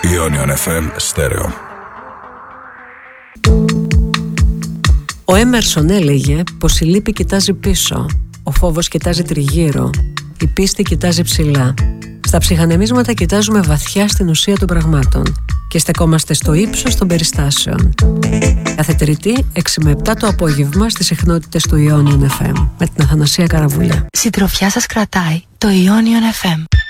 Ionian FM Στέρεο. Ο Έμερσον έλεγε πως η λύπη κοιτάζει πίσω, ο φόβος κοιτάζει τριγύρω, η πίστη κοιτάζει ψηλά. Στα ψυχανεμίσματα κοιτάζουμε βαθιά στην ουσία των πραγμάτων και στεκόμαστε στο ύψος των περιστάσεων. Κάθε Τρίτη, 6 με 7 το απόγευμα στις συχνότητες του Ionian FM με την Αθανασία Καραβουλιά. Συντροφιά σας κρατάει το Ionian FM.